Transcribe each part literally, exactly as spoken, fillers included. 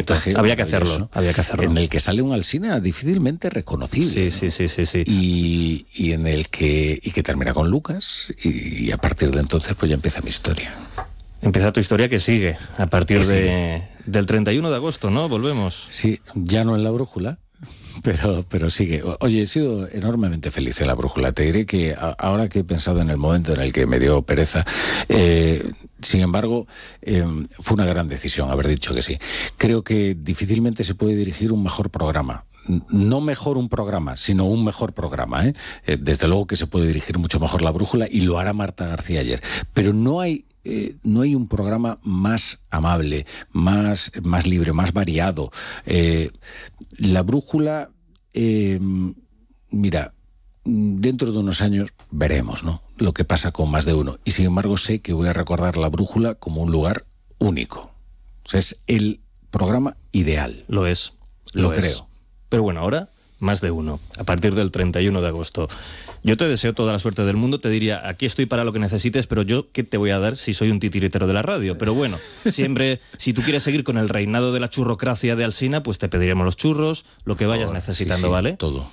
reportaje había que hacerlo, había que hacerlo. En el que sale un Alsina difícilmente reconocible. Sí, ¿no? sí, sí, sí, sí. Y, y en el que y que termina con Lucas y, y a partir de entonces pues ya empieza mi historia. Empieza tu historia que sigue a partir Que de sigue. del treinta y uno de agosto, ¿no? Volvemos. Sí, ya no en La Brújula, pero, pero sigue. Oye, he sido enormemente feliz en La Brújula. Te diré que a, ahora que he pensado en el momento en el que me dio pereza, eh, sin embargo, eh, fue una gran decisión haber dicho que sí. Creo que difícilmente se puede dirigir un mejor programa. No mejor un programa, sino un mejor programa, ¿eh? Desde luego que se puede dirigir mucho mejor La Brújula y lo hará Marta García ayer. Pero no hay, eh, no hay un programa más amable, más, más libre, más variado. Eh, La Brújula, eh, mira, dentro de unos años veremos, ¿no?, lo que pasa con Más de Uno. Y sin embargo sé que voy a recordar La Brújula como un lugar único. O sea, es el programa ideal. Lo es. Lo, Lo es. creo. Pero bueno, ahora Más de Uno, a partir del treinta y uno de agosto. Yo te deseo toda la suerte del mundo, te diría, aquí estoy para lo que necesites, pero yo, ¿qué te voy a dar si soy un titiritero de la radio? Pero bueno, siempre, si tú quieres seguir con el reinado de la churrocracia de Alsina, pues te pediremos los churros, lo que vayas Oh, necesitando, sí, sí, ¿vale? todo.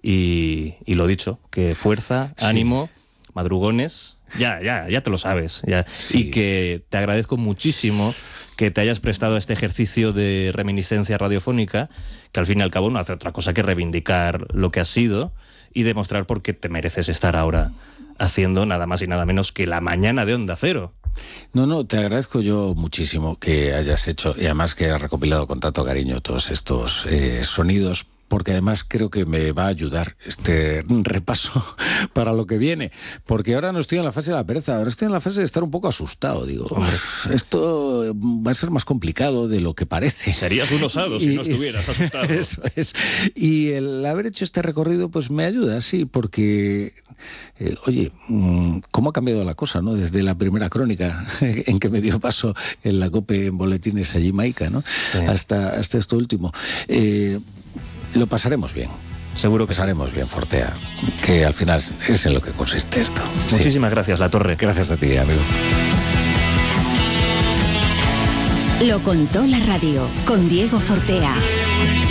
Y, y lo dicho, que fuerza, Sí. ánimo, madrugones, ya, ya, ya te lo sabes. Ya. Sí. Y que te agradezco muchísimo que te hayas prestado a este ejercicio de reminiscencia radiofónica, que al fin y al cabo no hace otra cosa que reivindicar lo que has sido y demostrar por qué te mereces estar ahora haciendo nada más y nada menos que La Mañana de Onda Cero. No, no, te agradezco yo muchísimo que hayas hecho, y además que hayas recopilado con tanto cariño todos estos eh, sonidos, porque además creo que me va a ayudar este repaso para lo que viene, porque ahora no estoy en la fase de la pereza, ahora estoy en la fase de estar un poco asustado. Digo, esto va a ser más complicado de lo que parece. Serías un osado si no estuvieras asustado. Eso es. Y el haber hecho este recorrido pues me ayuda, sí, porque, eh, oye, cómo ha cambiado la cosa, ¿no? Desde la primera crónica en que me dio paso en la COPE en boletines allí Maica, ¿no? Sí. Hasta, hasta esto último. Eh, Lo pasaremos bien. Seguro que pasaremos sí. bien, Fortea, que al final es en lo que consiste esto. Muchísimas sí. gracias, La Torre. Gracias a ti, amigo. Lo contó la radio con Diego Fortea.